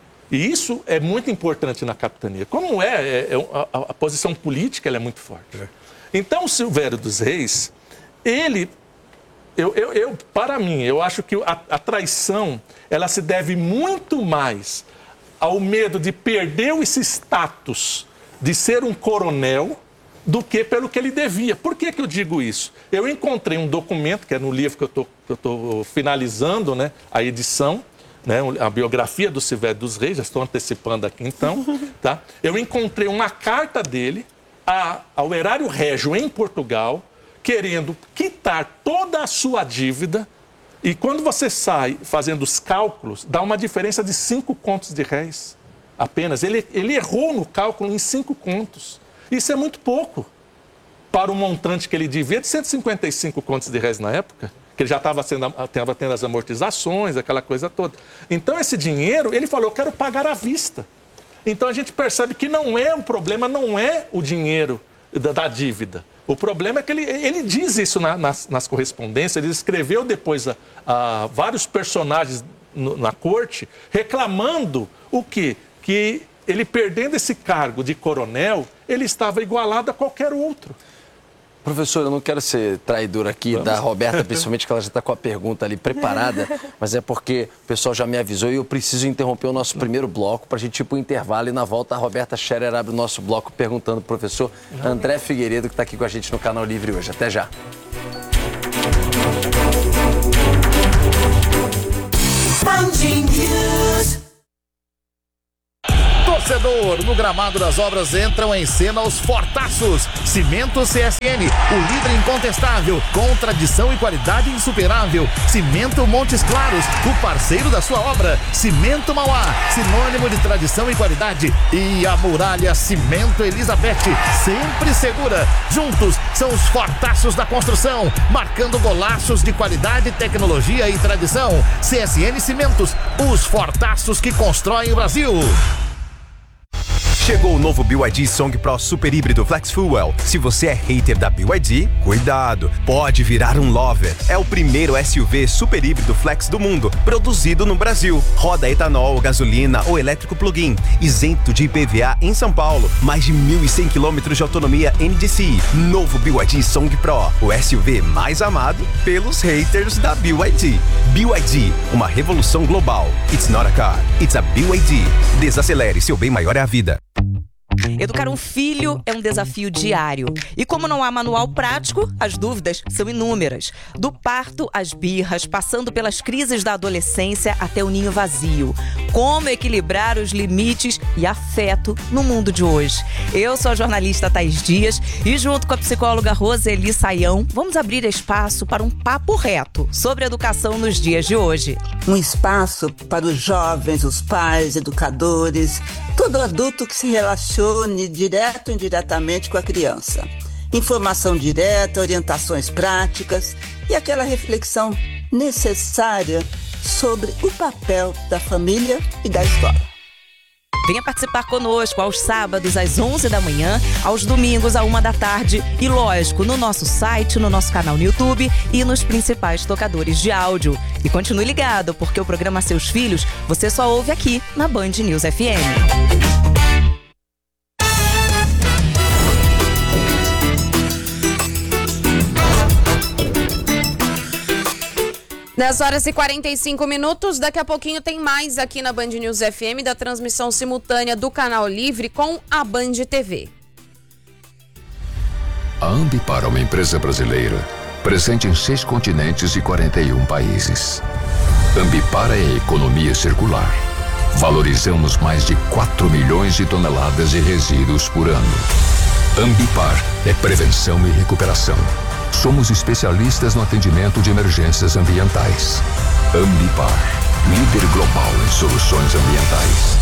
Speaker 14: E isso é muito importante na capitania. Como é, é, é a, a posição política ela é muito forte. É. Então, o Silvério dos Reis, ele, eu, eu, eu, para mim, eu acho que a, a traição, ela se deve muito mais ao medo de perder esse status de ser um coronel, do que pelo que ele devia. Por que, que eu digo isso? Eu encontrei um documento, que é no livro que eu estou finalizando, né, a edição, né, a biografia do Silvério dos Reis, já estou antecipando aqui então, tá? Eu encontrei uma carta dele a, ao erário régio em Portugal, querendo quitar toda a sua dívida, e quando você sai fazendo os cálculos, dá uma diferença de cinco contos de réis apenas. Ele, ele errou no cálculo em cinco contos. Isso é muito pouco para o montante que ele devia de cento e cinquenta e cinco contos de réis na época, que ele já estava tendo as amortizações, aquela coisa toda. Então, esse dinheiro, ele falou, eu quero pagar à vista. Então, a gente percebe que não é o problema, não é o dinheiro da, da dívida. O problema é que ele, ele diz isso na, nas, nas correspondências, ele escreveu depois a, a vários personagens no, na corte, reclamando o quê? Que ele perdendo esse cargo de coronel, ele estava igualado a qualquer outro.
Speaker 13: Professor, eu não quero ser traidor aqui Vamos. da Roberta, principalmente que ela já está com a pergunta ali preparada, mas é porque o pessoal já me avisou e eu preciso interromper o nosso primeiro bloco para a gente ir para o intervalo, e na volta a Roberta Scherer abre o nosso bloco perguntando para o professor André Figueiredo, que está aqui com a gente no Canal Livre hoje. Até já.
Speaker 20: Torcedor, no gramado das obras entram em cena os fortaços. Cimento C S N, o líder incontestável, com tradição e qualidade insuperável. Cimento Montes Claros, o parceiro da sua obra. Cimento Mauá, sinônimo de tradição e qualidade. E a Muralha Cimento Elizabeth, sempre segura. Juntos são os fortaços da construção, marcando golaços de qualidade, tecnologia e tradição. C S N Cimentos, os fortaços que constroem o Brasil.
Speaker 21: Chegou o novo B Y D Song Pro Super Híbrido Flex Fuel. Se você é hater da B Y D, cuidado, pode virar um lover. É o primeiro S U V super híbrido flex do mundo, produzido no Brasil. Roda etanol, gasolina ou elétrico plug-in, isento de I P V A em São Paulo. Mais de mil e cem quilômetros de autonomia N D C I. Novo B Y D Song Pro, o S U V mais amado pelos haters da B Y D. B Y D, uma revolução global. It's not a car, it's a B Y D. Desacelere, seu bem maior é a vida.
Speaker 22: Educar um filho é um desafio diário. E como não há manual prático, as dúvidas são inúmeras. Do parto às birras, passando pelas crises da adolescência até o ninho vazio. Como equilibrar os limites e afeto no mundo de hoje? Eu sou a jornalista Thaís Dias e junto com a psicóloga Roseli Saião, vamos abrir espaço para um papo reto sobre educação nos dias de hoje.
Speaker 23: Um espaço para os jovens, os pais, educadores, todo adulto que se relacione direto ou indiretamente com a criança. Informação direta, orientações práticas e aquela reflexão necessária sobre o papel da família e da escola.
Speaker 22: Venha participar conosco aos sábados às onze da manhã, aos domingos à uma da tarde e, lógico, no nosso site, no nosso canal no YouTube e nos principais tocadores de áudio. E continue ligado, porque o programa Seus Filhos você só ouve aqui na Band News F M.
Speaker 1: dez horas e quarenta e cinco minutos, daqui a pouquinho tem mais aqui na Band News F M da transmissão simultânea do Canal Livre com a Band T V.
Speaker 11: A Ambipar é uma empresa brasileira, presente em seis continentes e quarenta e um países. Ambipar é a economia circular. Valorizamos mais de quatro milhões de toneladas de resíduos por ano. Ambipar é prevenção e recuperação. Somos especialistas no atendimento de emergências ambientais. Ambipar, líder global em soluções ambientais.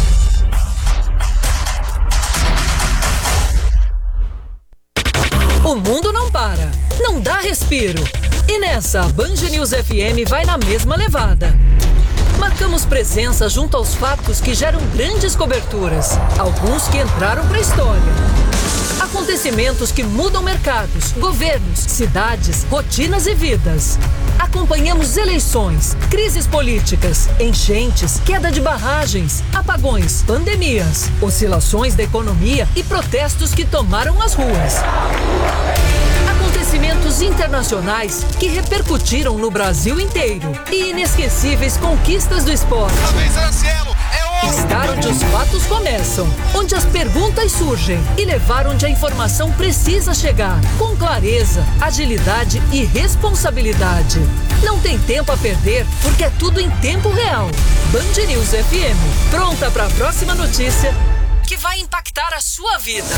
Speaker 12: O mundo não para, não dá respiro. E nessa, a Band News F M vai na mesma levada. Marcamos presença junto aos fatos que geram grandes coberturas, alguns que entraram para a história. Acontecimentos que mudam mercados, governos, cidades, rotinas e vidas. Acompanhamos eleições, crises políticas, enchentes, queda de barragens, apagões, pandemias, oscilações da economia e protestos que tomaram as ruas. Acontecimentos internacionais que repercutiram no Brasil inteiro e inesquecíveis conquistas do esporte. Estar onde os fatos começam, onde as perguntas surgem e levar onde a informação precisa chegar, com clareza, agilidade e responsabilidade. Não tem tempo a perder, porque é tudo em tempo real. Band News F M, pronta para a próxima notícia que vai impactar a sua vida.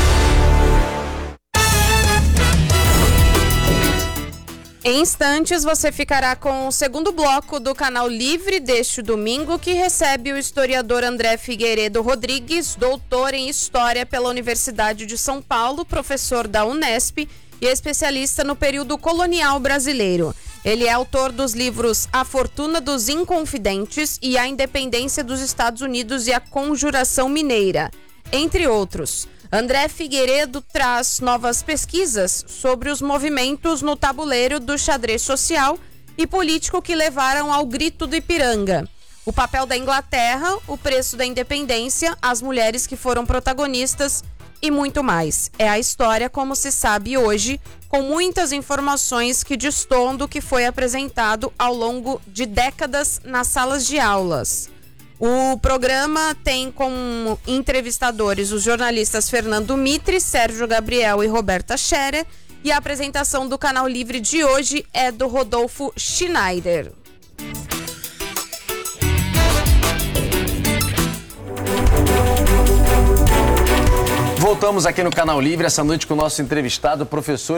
Speaker 1: Em instantes, você ficará com o segundo bloco do Canal Livre deste domingo, que recebe o historiador André Figueiredo Rodrigues, doutor em História pela Universidade de São Paulo, professor da Unesp e especialista no período colonial brasileiro. Ele é autor dos livros A Fortuna dos Inconfidentes e A Independência dos Estados Unidos e a Conjuração Mineira, entre outros. André Figueiredo traz novas pesquisas sobre os movimentos no tabuleiro do xadrez social e político que levaram ao Grito do Ipiranga. O papel da Inglaterra, o preço da independência, as mulheres que foram protagonistas e muito mais. É a história como se sabe hoje, com muitas informações que destoam do que foi apresentado ao longo de décadas nas salas de aulas. O programa tem como entrevistadores os jornalistas Fernando Mitre, Sérgio Gabriel e Roberta Scherer, e a apresentação do Canal Livre de hoje é do Rodolfo Schneider.
Speaker 13: Voltamos aqui no Canal Livre essa noite com o nosso entrevistado, professor